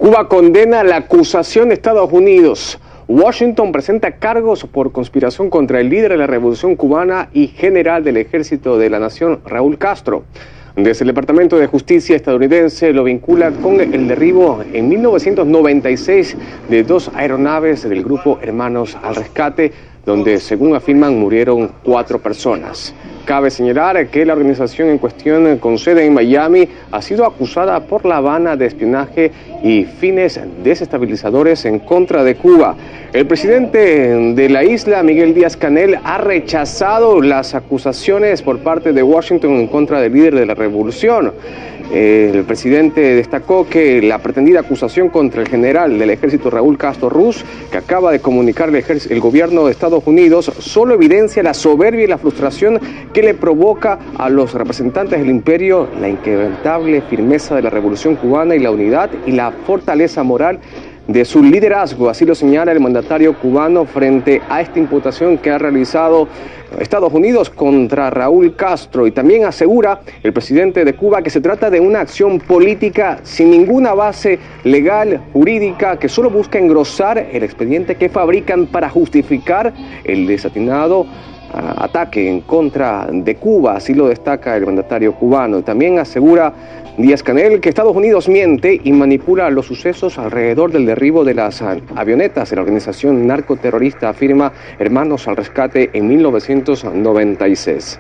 Cuba condena la acusación de Estados Unidos. Washington presenta cargos por conspiración contra el líder de la Revolución Cubana y general del Ejército de la Nación, Raúl Castro. Desde el Departamento de Justicia estadounidense lo vincula con el derribo en 1996 de 2 aeronaves del grupo Hermanos al Rescate, donde, según afirman, murieron 4 personas. Cabe señalar que la organización en cuestión, con sede en Miami, ha sido acusada por La Habana de espionaje y fines desestabilizadores en contra de Cuba. El presidente de la isla, Miguel Díaz-Canel, ha rechazado las acusaciones por parte de Washington en contra del líder de la revolución. El presidente destacó que la pretendida acusación contra el general del ejército Raúl Castro Ruz, que acaba de comunicar el gobierno de Estados Unidos, solo evidencia la soberbia y la frustración que le provoca a los representantes del imperio la inquebrantable firmeza de la revolución cubana y la unidad y la fortaleza moral de su liderazgo. Así lo señala el mandatario cubano frente a esta imputación que ha realizado Estados Unidos contra Raúl Castro. Y también asegura el presidente de Cuba que se trata de una acción política sin ninguna base legal, jurídica, que solo busca engrosar el expediente que fabrican para justificar el desatinado ataque en contra de Cuba. Así lo destaca el mandatario cubano. También asegura Díaz-Canel que Estados Unidos miente y manipula los sucesos alrededor del derribo de las avionetas de la organización narcoterrorista, afirma Hermanos al Rescate, en 1996.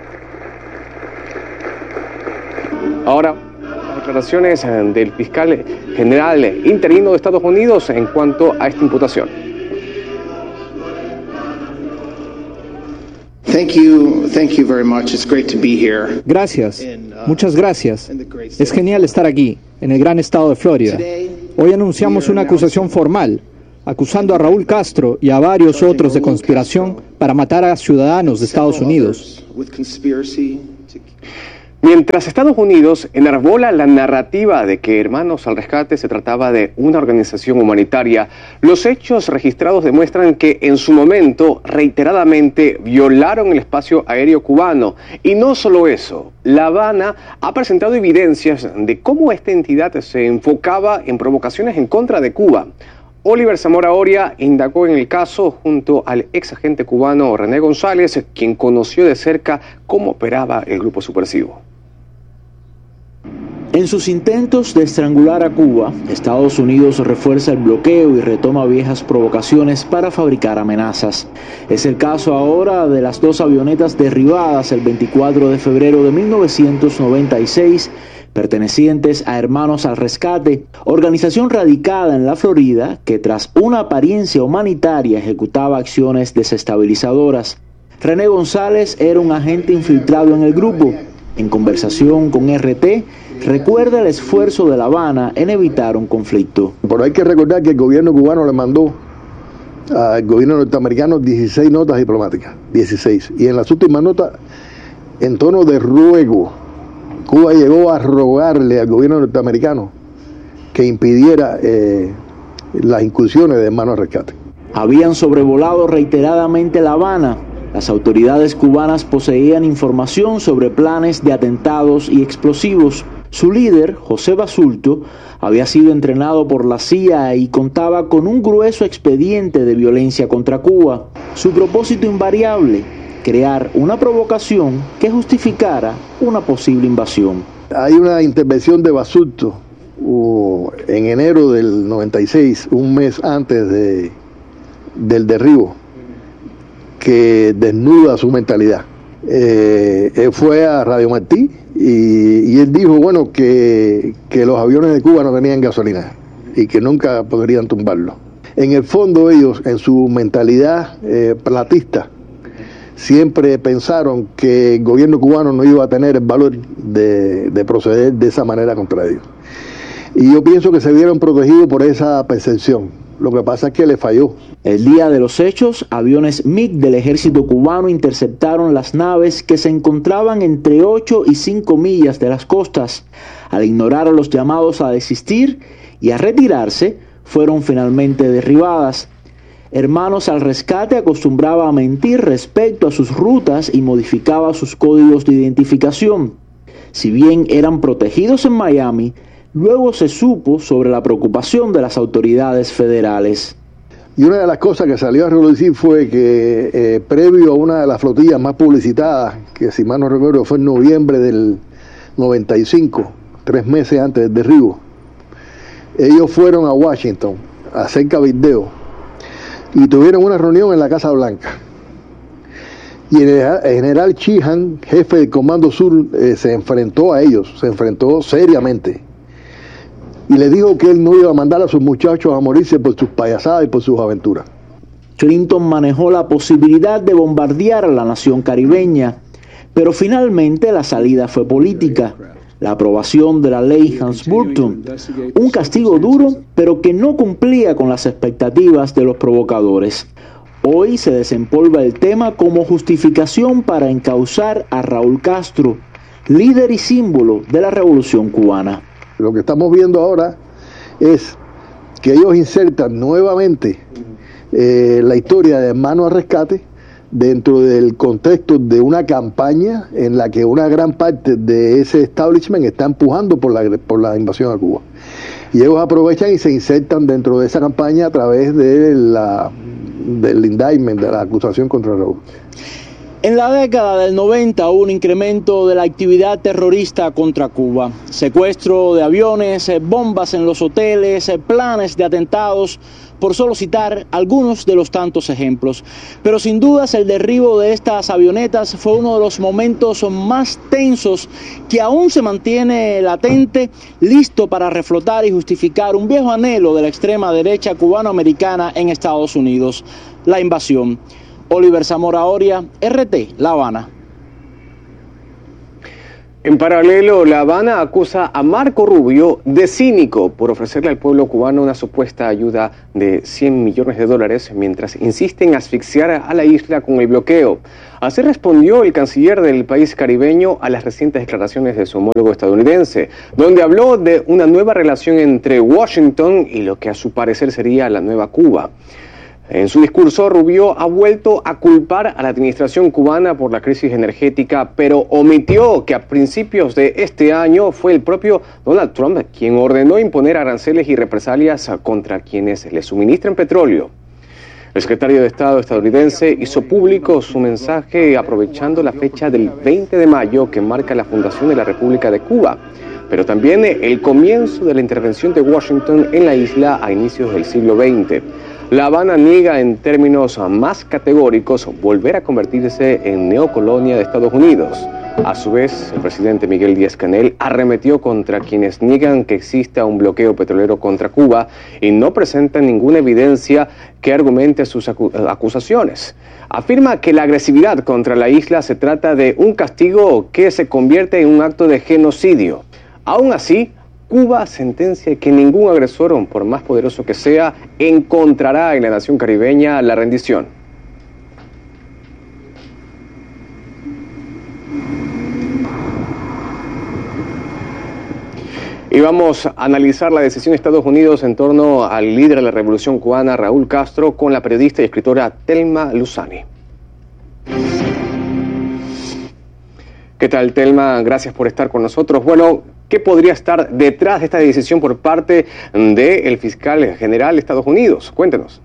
Ahora, declaraciones del fiscal general interino de Estados Unidos en cuanto a esta imputación. Thank you very much. It's great to be here. Gracias, muchas gracias. Es genial estar aquí, en el gran estado de Florida. Hoy anunciamos una acusación formal, acusando a Raúl Castro y a varios otros de conspiración para matar a ciudadanos de Estados Unidos. Mientras Estados Unidos enarbola la narrativa de que Hermanos al Rescate se trataba de una organización humanitaria, los hechos registrados demuestran que en su momento reiteradamente violaron el espacio aéreo cubano. Y no solo eso, La Habana ha presentado evidencias de cómo esta entidad se enfocaba en provocaciones en contra de Cuba. Oliver Zamora Oria indagó en el caso junto al ex agente cubano René González, quien conoció de cerca cómo operaba el grupo subversivo. En sus intentos de estrangular a Cuba, Estados Unidos refuerza el bloqueo y retoma viejas provocaciones para fabricar amenazas. Es el caso ahora de las 2 avionetas derribadas el 24 de febrero de 1996, pertenecientes a Hermanos al Rescate, organización radicada en la Florida que tras una apariencia humanitaria ejecutaba acciones desestabilizadoras. René González era un agente infiltrado en el grupo. En conversación con RT, recuerda el esfuerzo de La Habana en evitar un conflicto. Pero hay que recordar que el gobierno cubano le mandó al gobierno norteamericano 16 notas diplomáticas, 16. Y en las últimas notas, en tono de ruego, Cuba llegó a rogarle al gobierno norteamericano que impidiera las incursiones de Hermanos al Rescate. Habían sobrevolado reiteradamente La Habana. Las autoridades cubanas poseían información sobre planes de atentados y explosivos. Su líder, José Basulto, había sido entrenado por la CIA y contaba con un grueso expediente de violencia contra Cuba. Su propósito invariable: crear una provocación que justificara una posible invasión. Hay una intervención de Basulto en enero del 96, un mes antes del derribo, que desnuda su mentalidad. Él fue a Radio Martí y él dijo, bueno, que los aviones de Cuba no tenían gasolina y que nunca podrían tumbarlo. En el fondo ellos, en su mentalidad platista, siempre pensaron que el gobierno cubano no iba a tener el valor de proceder de esa manera contra ellos. Y yo pienso que se vieron protegidos por esa percepción. Lo que pasa es que le falló. El día de los hechos, aviones MiG del ejército cubano interceptaron las naves que se encontraban entre 8 y 5 millas de las costas. Al ignorar a los llamados a desistir y a retirarse, fueron finalmente derribadas. Hermanos al Rescate acostumbraba a mentir respecto a sus rutas y modificaba sus códigos de identificación. Si bien eran protegidos en Miami, Luego se supo sobre la preocupación de las autoridades federales. Y una de las cosas que salió a relucir fue que previo a una de las flotillas más publicitadas, que si mal no recuerdo fue en noviembre del 95, 3 meses antes del derribo, ellos fueron a Washington a hacer cabildeo y tuvieron una reunión en la Casa Blanca. Y el general Sheehan, jefe del Comando Sur, se enfrentó a ellos, se enfrentó seriamente. Y le dijo que él no iba a mandar a sus muchachos a morirse por sus payasadas y por sus aventuras. Clinton manejó la posibilidad de bombardear a la nación caribeña, pero finalmente la salida fue política. La aprobación de la ley Helms-Burton, un castigo duro, pero que no cumplía con las expectativas de los provocadores. Hoy se desempolva el tema como justificación para encausar a Raúl Castro, líder y símbolo de la Revolución Cubana. Lo que estamos viendo ahora es que ellos insertan nuevamente la historia de Hermanos al Rescate dentro del contexto de una campaña en la que una gran parte de ese establishment está empujando por la invasión a Cuba. Y ellos aprovechan y se insertan dentro de esa campaña a través de del indictment, de la acusación contra Raúl. En la década del 90 hubo un incremento de la actividad terrorista contra Cuba. Secuestro de aviones, bombas en los hoteles, planes de atentados, por solo citar algunos de los tantos ejemplos. Pero sin dudas el derribo de estas avionetas fue uno de los momentos más tensos que aún se mantiene latente, listo para reflotar y justificar un viejo anhelo de la extrema derecha cubano-americana en Estados Unidos, la invasión. Oliver Zamora Oria, RT, La Habana. En paralelo, La Habana acusa a Marco Rubio de cínico por ofrecerle al pueblo cubano una supuesta ayuda de $100 millones mientras insiste en asfixiar a la isla con el bloqueo. Así respondió el canciller del país caribeño a las recientes declaraciones de su homólogo estadounidense, donde habló de una nueva relación entre Washington y lo que a su parecer sería la nueva Cuba. En su discurso, Rubio ha vuelto a culpar a la administración cubana por la crisis energética, pero omitió que a principios de este año fue el propio Donald Trump quien ordenó imponer aranceles y represalias contra quienes le suministran petróleo. El secretario de Estado estadounidense hizo público su mensaje aprovechando la fecha del 20 de mayo que marca la fundación de la República de Cuba, pero también el comienzo de la intervención de Washington en la isla a inicios del siglo XX. La Habana niega en términos más categóricos volver a convertirse en neocolonia de Estados Unidos. A su vez, el presidente Miguel Díaz-Canel arremetió contra quienes niegan que exista un bloqueo petrolero contra Cuba y no presentan ninguna evidencia que argumente sus acusaciones. Afirma que la agresividad contra la isla se trata de un castigo que se convierte en un acto de genocidio. Aún así, Cuba sentencia que ningún agresor, por más poderoso que sea, encontrará en la nación caribeña la rendición. Y vamos a analizar la decisión de Estados Unidos en torno al líder de la Revolución Cubana, Raúl Castro, con la periodista y escritora Thelma Luzani. ¿Qué tal, Thelma? Gracias por estar con nosotros. Bueno, ¿qué podría estar detrás de esta decisión por parte del fiscal general de Estados Unidos? Cuéntenos.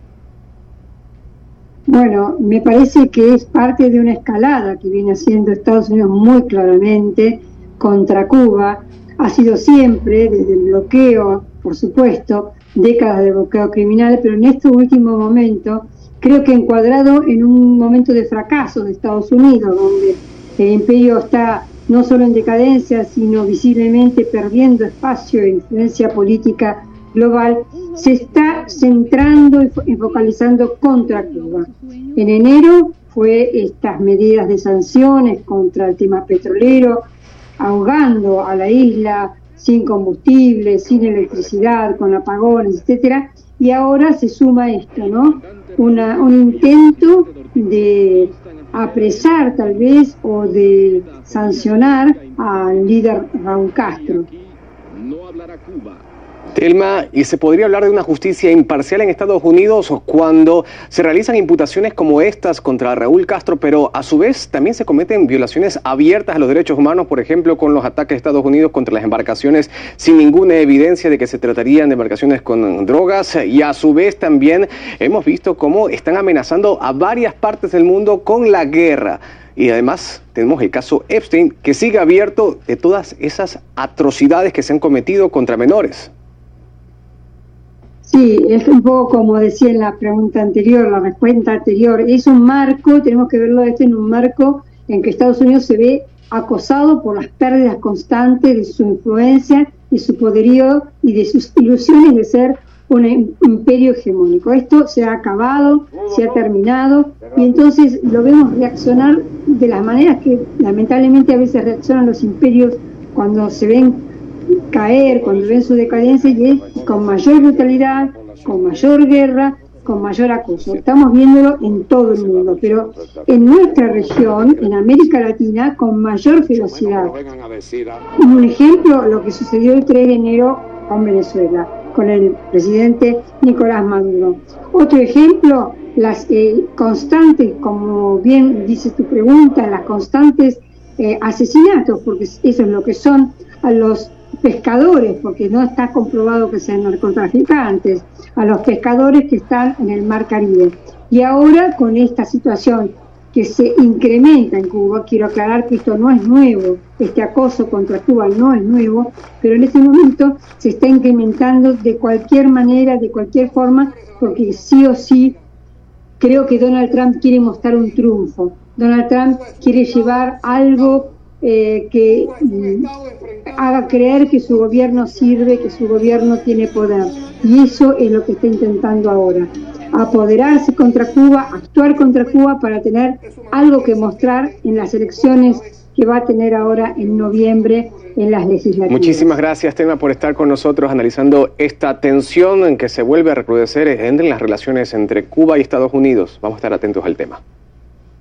Bueno, me parece que es parte de una escalada que viene haciendo Estados Unidos muy claramente contra Cuba. Ha sido siempre, desde el bloqueo, por supuesto, décadas de bloqueo criminal, pero en este último momento, creo que encuadrado en un momento de fracaso de Estados Unidos, donde el imperio está no solo en decadencia, sino visiblemente perdiendo espacio e influencia política global, se está centrando y focalizando contra Cuba. En enero fue estas medidas de sanciones contra el tema petrolero, ahogando a la isla sin combustible, sin electricidad, con apagones, etcétera, y ahora se suma esto, ¿no? Un intento de apresar tal vez o de sancionar al líder Raúl Castro. Telma, ¿y se podría hablar de una justicia imparcial en Estados Unidos cuando se realizan imputaciones como estas contra Raúl Castro, pero a su vez también se cometen violaciones abiertas a los derechos humanos, por ejemplo, con los ataques de Estados Unidos contra las embarcaciones sin ninguna evidencia de que se tratarían de embarcaciones con drogas? Y a su vez también hemos visto cómo están amenazando a varias partes del mundo con la guerra. Y además tenemos el caso Epstein, que sigue abierto de todas esas atrocidades que se han cometido contra menores. Sí, es un poco como decía en la pregunta anterior, la respuesta anterior. Es un marco, tenemos que verlo esto en un marco en que Estados Unidos se ve acosado por las pérdidas constantes de su influencia, de su poderío y de sus ilusiones de ser un imperio hegemónico. Esto se ha acabado, se ha terminado, y entonces lo vemos reaccionar de las maneras que lamentablemente a veces reaccionan los imperios cuando se ven caer, cuando ven su decadencia, y es con mayor brutalidad, con mayor guerra, con mayor acoso. Estamos viéndolo en todo el mundo, pero en nuestra región, en América Latina, con mayor ferocidad. Un ejemplo, lo que sucedió el 3 de enero con Venezuela, con el presidente Nicolás Maduro. Otro ejemplo, las constantes, como bien dice tu pregunta, las constantes asesinatos, porque eso es lo que son, a los pescadores, porque no está comprobado que sean narcotraficantes, a los pescadores que están en el Mar Caribe. Y ahora con esta situación que se incrementa en Cuba, quiero aclarar que esto no es nuevo, este acoso contra Cuba no es nuevo, pero en este momento se está incrementando de cualquier manera, de cualquier forma, porque sí o sí creo que Donald Trump quiere mostrar un triunfo. Donald Trump quiere llevar algo que haga creer que su gobierno sirve, que su gobierno tiene poder. Y eso es lo que está intentando ahora. Apoderarse contra Cuba, actuar contra Cuba para tener algo que mostrar en las elecciones que va a tener ahora en noviembre en las legislativas. Muchísimas gracias, Telma, por estar con nosotros analizando esta tensión en que se vuelve a recrudecer en las relaciones entre Cuba y Estados Unidos. Vamos a estar atentos al tema.